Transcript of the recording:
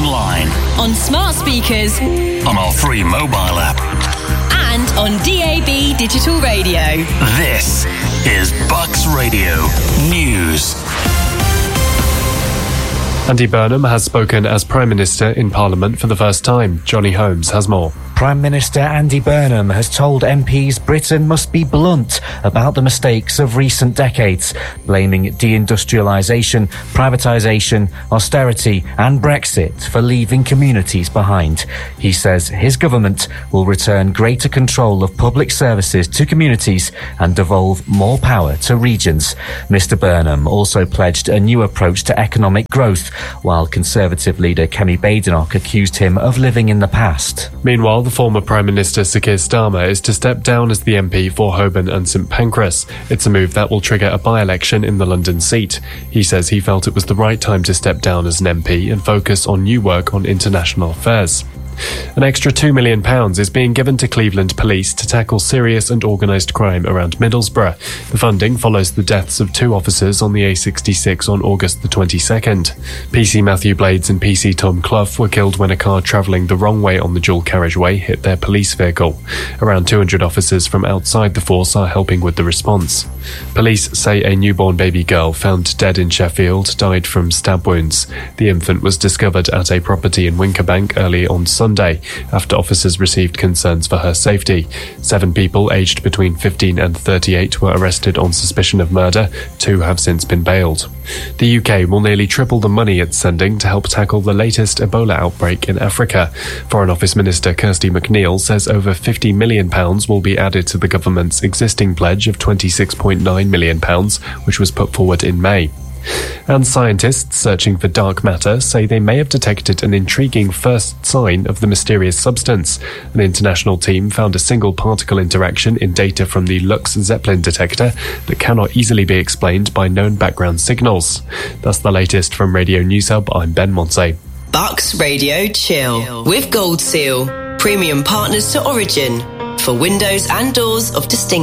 online, on smart speakers, on our free mobile app, and on DAB digital radio. This is Bucks Radio News. Andy Burnham has spoken as Prime Minister in Parliament for the first time. Johnny Holmes has more. Prime Minister Andy Burnham has told MPs Britain must be blunt about the mistakes of recent decades, blaming deindustrialisation, privatisation, austerity and Brexit for leaving communities behind. He says his government will return greater control of public services to communities and devolve more power to regions. Mr Burnham also pledged a new approach to economic growth, while Conservative leader Kemi Badenoch accused him of living in the past. Meanwhile, the former Prime Minister Sir Keir Starmer is to step down as the MP for Holborn and St Pancras. It's a move that will trigger a by-election in the London seat. He says he felt it was the right time to step down as an MP and focus on new work on international affairs. An extra £2 million is being given to Cleveland Police to tackle serious and organised crime around Middlesbrough. The funding follows the deaths of 2 officers on the A66 on August the 22nd. PC Matthew Blades and PC Tom Clough were killed when a car travelling the wrong way on the dual carriageway hit their police vehicle. Around 200 officers from outside the force are helping with the response. Police say a newborn baby girl found dead in Sheffield died from stab wounds. The infant was discovered at a property in Winkerbank early on Sunday after officers received concerns for her safety. 7 people aged between 15 and 38 were arrested on suspicion of murder. 2 have since been bailed. The UK will nearly triple the money it's sending to help tackle the latest Ebola outbreak in Africa. Foreign Office Minister Kirsty McNeil says over £50 million will be added to the government's existing pledge of £26.9 million, which was put forward in May. And scientists searching for dark matter say they may have detected an intriguing first sign of the mysterious substance. An international team found a single particle interaction in data from the Lux Zeppelin detector that cannot easily be explained by known background signals. That's the latest from Radio News Hub. I'm Ben Montse. Bucks Radio Chill with Gold Seal, premium partners to Origin for windows and doors of distinction.